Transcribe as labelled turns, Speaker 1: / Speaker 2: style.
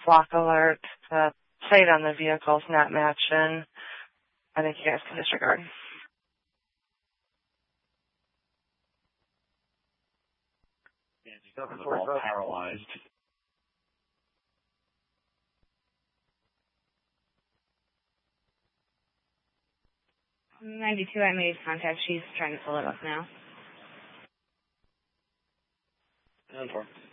Speaker 1: flock alert. The plate on the vehicle is not matching. I think you guys can disregard.
Speaker 2: And the ball paralyzed.
Speaker 3: .92, I made contact. She's trying to pull it up now.
Speaker 2: And